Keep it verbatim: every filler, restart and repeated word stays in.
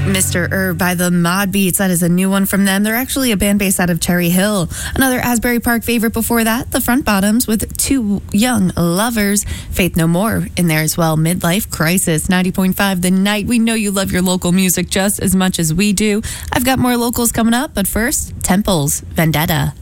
Mister Er by the Mod Beats. That is a new one from them. They're actually a band based out of Cherry Hill. Another Asbury Park favorite before that, the Front Bottoms with Two Young Lovers. Faith No More in there as well. Midlife Crisis. ninety point five The Night. We know you love your local music just as much as we do. I've got more locals coming up, but first, Temple's Vendetta.